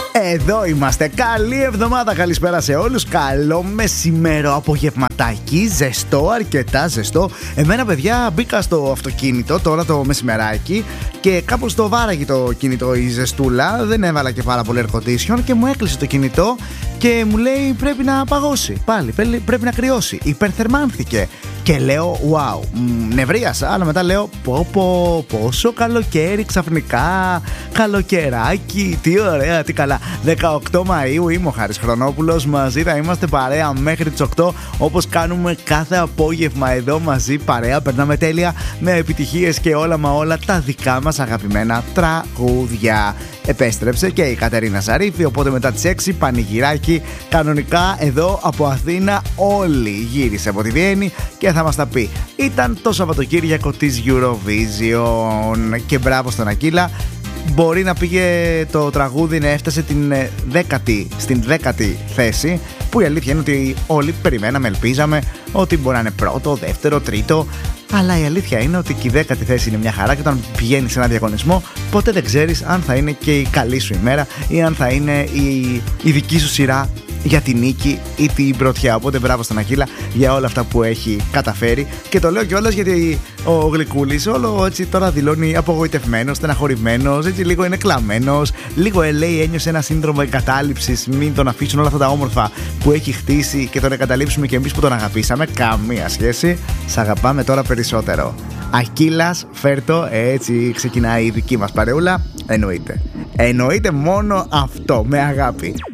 Εδώ είμαστε. Καλή εβδομάδα, καλησπέρα σε όλους. Καλό μεσημέρο, απογευματάκι. Ζεστό, αρκετά ζεστό. Εμένα, παιδιά, μπήκα στο αυτοκίνητο τώρα το μεσημεράκι και κάπως το βάραγε το κινητό η ζεστούλα. Δεν έβαλα και πάρα πολύ air condition και μου έκλεισε το κινητό και μου λέει πρέπει να παγώσει. Πάλι πρέπει να κρυώσει. Υπερθερμάνθηκε. Και λέω, wow, νευρίασα, αλλά μετά λέω, πόσο καλοκαίρι ξαφνικά, καλοκαιράκι, τι ωραία, τι καλά. 18 Μαΐου είμαι ο Χάρης Χρονόπουλος, μαζί θα είμαστε παρέα μέχρι τις 8, όπως κάνουμε κάθε απόγευμα εδώ μαζί παρέα, περνάμε τέλεια με επιτυχίες και όλα μα όλα τα δικά μας αγαπημένα τραγούδια. Επέστρεψε και η Κατερίνα Ζαρίφη, οπότε μετά τις 6 πανηγυράκι κανονικά εδώ από Αθήνα, όλη γύρισε από τη Βιέννη και θα μας τα πει. Ήταν το Σαββατοκύριακο της Eurovision και μπράβο στον Ακύλα. Μπορεί να πήγε το τραγούδι να έφτασε στην 10η θέση, που η αλήθεια είναι ότι όλοι περιμέναμε, ελπίζαμε ότι μπορεί να είναι πρώτο, δεύτερο, τρίτο. Αλλά η αλήθεια είναι ότι και η 10η θέση είναι μια χαρά και όταν πηγαίνεις σε ένα διαγωνισμό ποτέ δεν ξέρεις αν θα είναι και η καλή σου ημέρα ή αν θα είναι η δική σου σειρά για την νίκη ή την πρωτιά. Οπότε μπράβο στον Ακύλα για όλα αυτά που έχει καταφέρει. Και το λέω κιόλας γιατί ο Γλυκούλης όλο έτσι τώρα δηλώνει απογοητευμένος, στεναχωρημένος, έτσι λίγο είναι κλαμμένος. Λίγο λέει ένιωσε ένα σύνδρομο εγκατάλειψης. Μην τον αφήσουν όλα αυτά τα όμορφα που έχει χτίσει και τον εγκαταλείψουμε κι εμείς που τον αγαπήσαμε. Καμία σχέση. Σ' αγαπάμε τώρα περισσότερο. Ακύλας, φέρτο, έτσι ξεκινάει η δική μας παρεούλα. Εννοείται μόνο αυτό, με αγάπη.